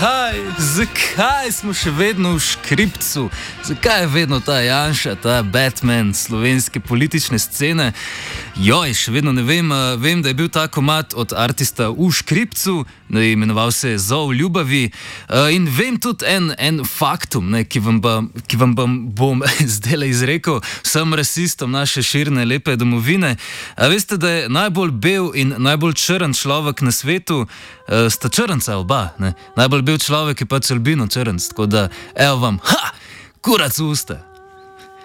Zakaj smo še vedno v škripcu? Zakaj je vedno ta Janša, ta Batman slovenske politične scene? Joj, še vedno ne vem. Vem, da je bil ta komad od artista v škripcu, imenoval se je Zov ljubavi. In vem tudi en faktum, ki vam bom zdajle izrekel vsem rasistom naše širne lepe domovine. Veste, da je najbolj bel in najbolj črn človek na svetu, sta črnca oba. Najbolj bel človek je pač albino črnc, tako da evo vam, kurac v usta.